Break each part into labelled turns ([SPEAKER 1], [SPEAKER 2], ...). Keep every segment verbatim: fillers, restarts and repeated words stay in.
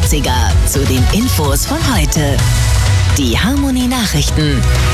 [SPEAKER 1] achtziger zu den Infos von heute. Die Harmony Nachrichten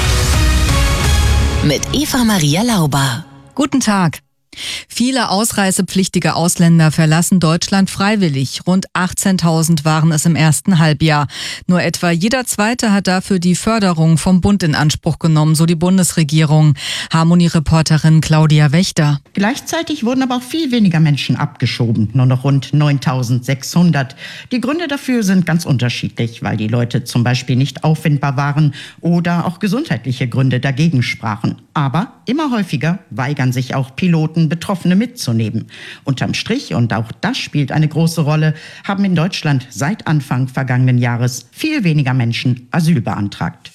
[SPEAKER 1] mit Eva Maria Lauber.
[SPEAKER 2] Guten Tag. Viele ausreisepflichtige Ausländer verlassen Deutschland freiwillig. Rund achtzehntausend waren es im ersten Halbjahr. Nur etwa jeder Zweite hat dafür die Förderung vom Bund in Anspruch genommen, so die Bundesregierung. Harmony-Reporterin Claudia Wächter.
[SPEAKER 3] Gleichzeitig wurden aber auch viel weniger Menschen abgeschoben, nur noch rund neuntausendsechshundert. Die Gründe dafür sind ganz unterschiedlich, weil die Leute zum Beispiel nicht auffindbar waren oder auch gesundheitliche Gründe dagegen sprachen. Aber immer häufiger weigern sich auch Piloten, Betroffene mitzunehmen. Unterm Strich, und auch das spielt eine große Rolle, haben in Deutschland seit Anfang vergangenen Jahres viel weniger Menschen Asyl beantragt.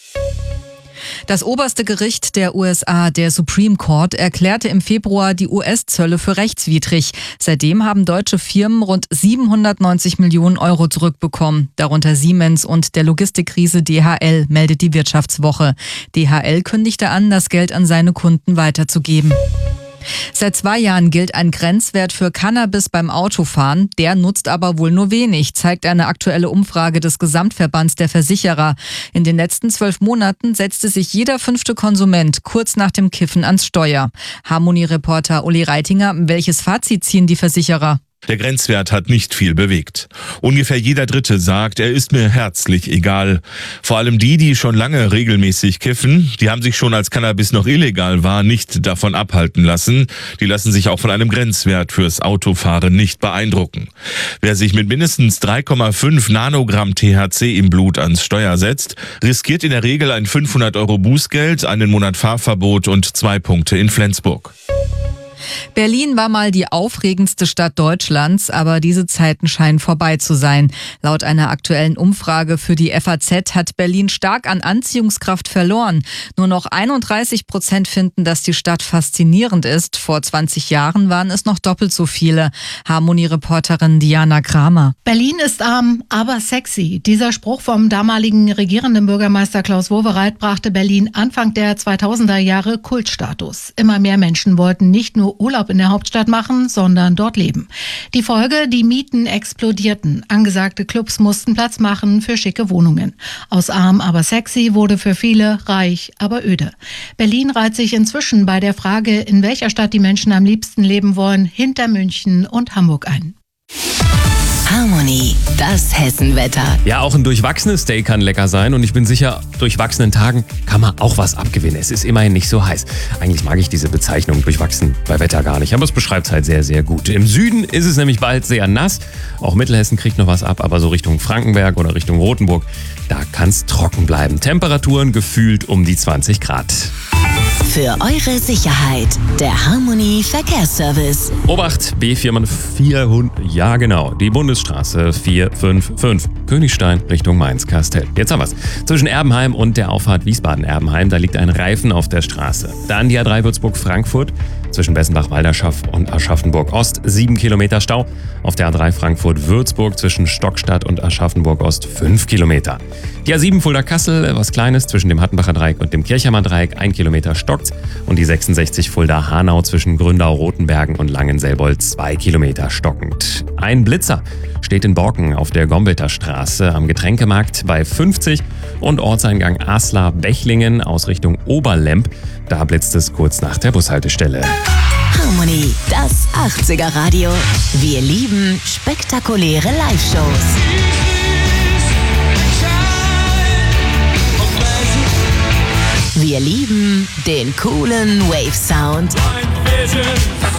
[SPEAKER 2] Das oberste Gericht der U S A, der Supreme Court, erklärte im Februar die U S-Zölle für rechtswidrig. Seitdem haben deutsche Firmen rund siebenhundertneunzig Millionen Euro zurückbekommen. Darunter Siemens und der Logistikriese D H L, meldet die Wirtschaftswoche. D H L kündigte an, das Geld an seine Kunden weiterzugeben. Seit zwei Jahren gilt ein Grenzwert für Cannabis beim Autofahren. Der nutzt aber wohl nur wenig, zeigt eine aktuelle Umfrage des Gesamtverbands der Versicherer. In den letzten zwölf Monaten setzte sich jeder fünfte Konsument kurz nach dem Kiffen ans Steuer. Harmony-Reporter Uli Reitinger, welches Fazit ziehen die Versicherer?
[SPEAKER 4] Der Grenzwert hat nicht viel bewegt. Ungefähr jeder Dritte sagt, er ist mir herzlich egal. Vor allem die, die schon lange regelmäßig kiffen, die haben sich schon, als Cannabis noch illegal war, nicht davon abhalten lassen. Die lassen sich auch von einem Grenzwert fürs Autofahren nicht beeindrucken. Wer sich mit mindestens drei Komma fünf Nanogramm T H C im Blut ans Steuer setzt, riskiert in der Regel ein fünfhundert Euro Bußgeld, einen Monat Fahrverbot und zwei Punkte in Flensburg.
[SPEAKER 2] Berlin war mal die aufregendste Stadt Deutschlands, aber diese Zeiten scheinen vorbei zu sein. Laut einer aktuellen Umfrage für die F A Z hat Berlin stark an Anziehungskraft verloren. Nur noch einunddreißig Prozent finden, dass die Stadt faszinierend ist. Vor zwanzig Jahren waren es noch doppelt so viele. Harmony-Reporterin Diana Kramer.
[SPEAKER 5] Berlin ist arm, aber sexy. Dieser Spruch vom damaligen regierenden Bürgermeister Klaus Wowereit brachte Berlin Anfang der zweitausender Jahre Kultstatus. Immer mehr Menschen wollten nicht nur Urlaub in der Hauptstadt machen, sondern dort leben. Die Folge, die Mieten explodierten. Angesagte Clubs mussten Platz machen für schicke Wohnungen. Aus arm, aber sexy wurde für viele reich, aber öde. Berlin reiht sich inzwischen bei der Frage, in welcher Stadt die Menschen am liebsten leben wollen, hinter München und Hamburg ein.
[SPEAKER 1] Harmony, das Hessenwetter.
[SPEAKER 6] Ja, auch ein durchwachsenes Day kann lecker sein und ich bin sicher, durchwachsenen Tagen kann man auch was abgewinnen. Es ist immerhin nicht so heiß. Eigentlich mag ich diese Bezeichnung durchwachsen bei Wetter gar nicht, aber es beschreibt es halt sehr, sehr gut. Im Süden ist es nämlich bald sehr nass. Auch Mittelhessen kriegt noch was ab, aber so Richtung Frankenberg oder Richtung Rothenburg, da kann es trocken bleiben. Temperaturen gefühlt um die zwanzig Grad.
[SPEAKER 1] Für eure Sicherheit, der Harmony Verkehrsservice.
[SPEAKER 6] Obacht, B vierundvierzig, ja genau, die Bundesstraße vier fünf fünf, Königstein Richtung Mainz-Kastel. Jetzt haben wir's. Zwischen Erbenheim und der Auffahrt Wiesbaden-Erbenheim, da liegt ein Reifen auf der Straße. Dann die A drei Würzburg-Frankfurt, zwischen Bessenbach-Walderschaff und Aschaffenburg-Ost, sieben Kilometer Stau. Auf der A drei Frankfurt-Würzburg zwischen Stockstadt und Aschaffenburg-Ost, fünf Kilometer. Die A sieben Fulda-Kassel, was Kleines, zwischen dem Hattenbacher Dreieck und dem Kirchheimer Dreieck, ein Kilometer stockt. Und die sechsundsechzig Fulda-Hanau zwischen Gründau-Rotenbergen und Langenselbold, zwei Kilometer stockend. Ein Blitzer steht in Borken auf der Gombeter Straße am Getränkemarkt bei fünfzig und Ortseingang Aslar-Bechlingen aus Richtung Oberlemp. Da blitzt es kurz nach der Bushaltestelle.
[SPEAKER 1] Harmony, das achtziger Radio. Wir lieben spektakuläre Live-Shows. Wir lieben den coolen Wave-Sound.